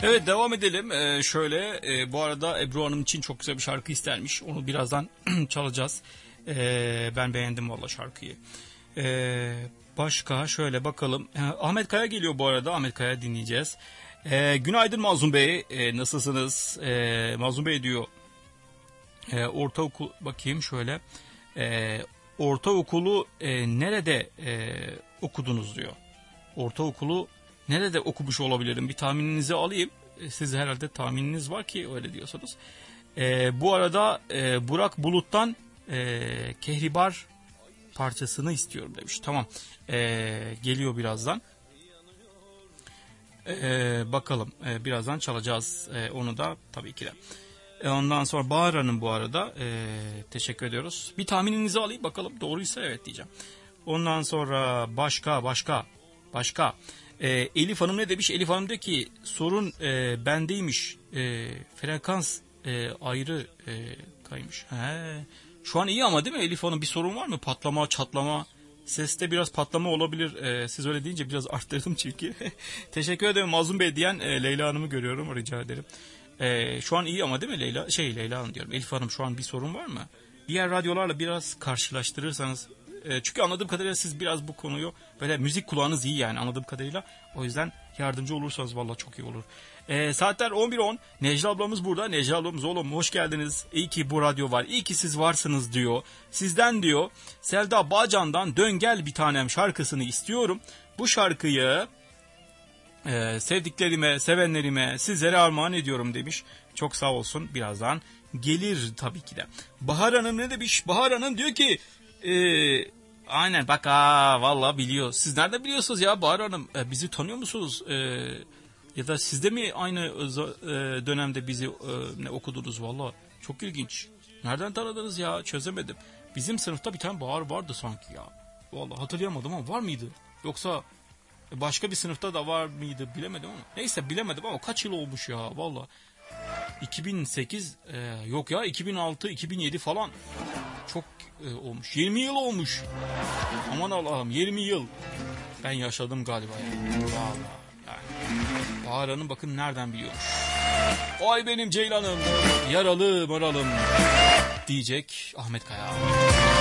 Evet, devam edelim. Şöyle bu arada Ebru Hanım için çok güzel bir şarkı istermiş. Onu birazdan çalacağız. Ben beğendim valla şarkıyı. Başka şöyle bakalım. Ahmet Kaya geliyor bu arada. Ahmet Kaya dinleyeceğiz. Günaydın Mazlum Bey. Nasılsınız? Mazlum Bey diyor. Ortaokul bakayım şöyle. Ortaokulu nerede okudunuz diyor. Ortaokulu nerede okumuş olabilirim? Bir tahmininizi alayım. Siz herhalde tahmininiz var ki öyle diyorsanız. Bu arada Burak Bulut'tan Kehribar parçasını istiyorum demiş. Tamam. Geliyor birazdan. Bakalım. Birazdan çalacağız onu da tabii ki de. Ondan sonra Bahar Hanım bu arada teşekkür ediyoruz. Bir tahmininizi alayım bakalım. Doğruysa evet diyeceğim. Ondan sonra başka. Elif Hanım ne demiş? Elif Hanım diyor ki sorun bendeymiş. Frekans ayrı kaymış. Şu an iyi ama değil mi Elif Hanım? Bir sorun var mı? Patlama, çatlama. Seste biraz patlama olabilir. Siz öyle deyince biraz arttırdım çünkü. Teşekkür ederim Mazlum Bey diyen Leyla Hanım'ı görüyorum. Rica ederim. Şu an iyi ama değil mi Leyla? Leyla Hanım diyorum. Elif Hanım şu an bir sorun var mı? Diğer radyolarla biraz karşılaştırırsanız. Çünkü anladığım kadarıyla siz biraz bu konuyu böyle müzik kulağınız iyi yani anladığım kadarıyla. O yüzden yardımcı olursanız vallahi çok iyi olur. Saatler 11:10. Necla ablamız burada. Necla ablamız oğlum hoş geldiniz. İyi ki bu radyo var. İyi ki siz varsınız diyor. Sizden diyor Selda Bağcan'dan Dön Gel Bir Tanem şarkısını istiyorum. Bu şarkıyı sevdiklerime, sevenlerime, sizlere armağan ediyorum demiş. Çok sağ olsun. Birazdan gelir tabii ki de. Bahar Hanım ne demiş? Bahar Hanım diyor ki aynen bak vallahi biliyor. Siz nerede biliyorsunuz ya Bahar Hanım? Bizi tanıyor musunuz? Ya da siz de mi aynı dönemde bizi okudunuz vallahi? Çok ilginç. Nereden tanıdınız ya? Çözemedim. Bizim sınıfta bir tane Bahar vardı sanki ya. Vallahi hatırlayamadım ama var mıydı? Yoksa başka bir sınıfta da var mıydı bilemedim ama. Neyse bilemedim ama kaç yıl olmuş ya vallahi. 2008 yok ya 2006 2007 falan. Çok olmuş. 20 yıl olmuş. Aman Allah'ım 20 yıl. Ben yaşadım galiba ya. Vallahi yani. Bahar Hanım bakın nereden biliyormuş. Ay benim Ceylan'ım. Yaralı maralım diyecek Ahmet Kaya.